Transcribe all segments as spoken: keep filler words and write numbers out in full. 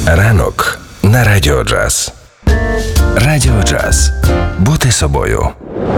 Ранок на Радіо Джаз. Радіо Джаз. Бути собою.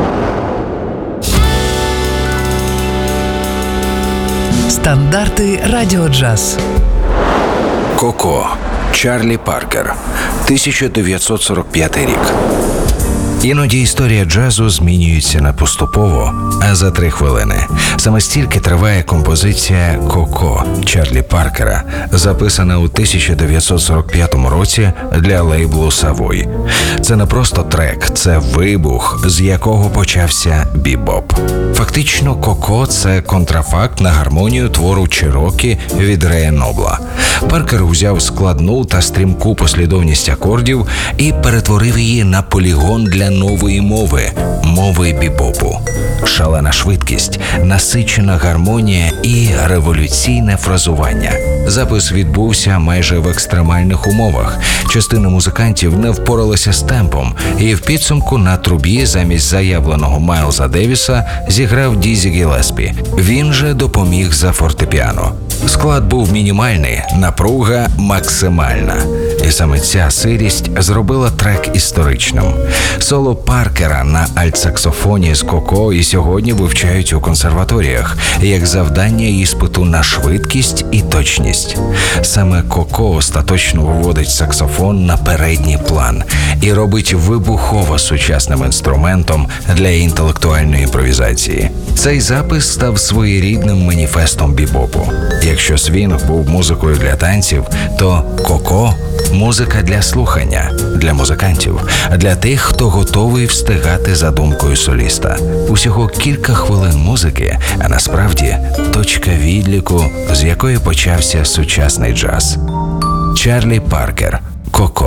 Стандарти Радіо Джаз. Коко. Чарлі Паркер. тисяча дев'ятсот сорок п'ятий рік. Іноді історія джазу змінюється не поступово, а за три хвилини. Саме стільки триває композиція «Коко» Чарлі Паркера, записана у тисяча дев'ятсот сорок п'ятому році для лейблу «Савой». Це не просто трек, це вибух, з якого почався бібоп. Фактично, «Коко» – це контрафакт на гармонію твору «Чирокі» від Рея Нобла. Паркер узяв складну та стрімку послідовність акордів і перетворив її на полігон для нової мови – мови бібопу. Шалена швидкість, насичена гармонія і революційне фразування. Запис відбувся майже в екстремальних умовах. Частина музикантів не впоралася з темпом, і в підсумку на трубі замість заявленого Майлза Девіса зіграв Дізі Гілеспі. Він же допоміг за фортепіано. Склад був мінімальний, напруга максимальна. І саме ця сирість зробила трек історичним. Соло Паркера на альтсаксофоні з «Коко» і сьогодні вивчають у консерваторіях як завдання іспиту на швидкість і точність. Саме «Коко» остаточно виводить саксофон на передній план і робить вибухово сучасним інструментом для інтелектуальної імпровізації. Цей запис став своєрідним маніфестом бібопу. Якщо свінг був музикою для танців, то «Коко» – музика для слухання, для музикантів, для тих, хто готовий встигати за думкою соліста. Усього кілька хвилин музики, а насправді точка відліку, з якої почався сучасний джаз. Чарлі Паркер, «Коко».